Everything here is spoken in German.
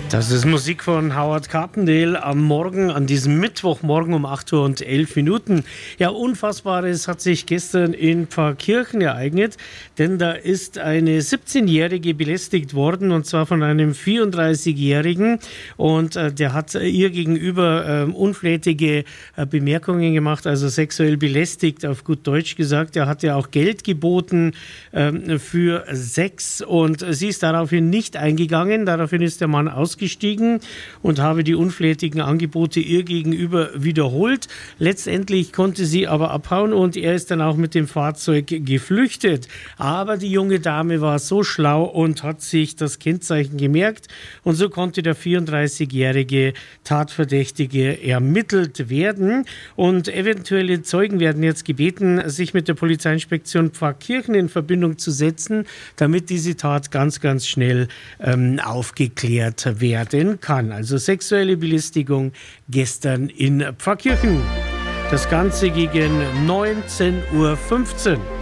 Das ist Musik von Howard Carpendale am Morgen, an diesem Mittwochmorgen um 8:11 Uhr. Ja, Unfassbares hat sich gestern in Pfarrkirchen ereignet, denn da ist eine 17-Jährige belästigt worden, und zwar von einem 34-Jährigen, und der hat ihr gegenüber unflätige Bemerkungen gemacht, also sexuell belästigt, auf gut Deutsch gesagt. Er hat ja auch Geld geboten für Sex, und sie ist daraufhin nicht eingegangen. Daraufhin ist der Mann ausgestiegen und habe die unflätigen Angebote ihr gegenüber wiederholt. Letztendlich konnte sie aber abhauen, und er ist dann auch mit dem Fahrzeug geflüchtet. Aber die junge Dame war so schlau und hat sich das Kennzeichen gemerkt, und so konnte der 34-jährige Tatverdächtige ermittelt werden. Und eventuelle Zeugen werden jetzt gebeten, sich mit der Polizeiinspektion Pfarrkirchen in Verbindung zu setzen, damit diese Tat ganz, ganz schnell aufgeklärt werden kann. Also sexuelle Belästigung gestern in Pfarrkirchen. Das Ganze gegen 19:15 Uhr.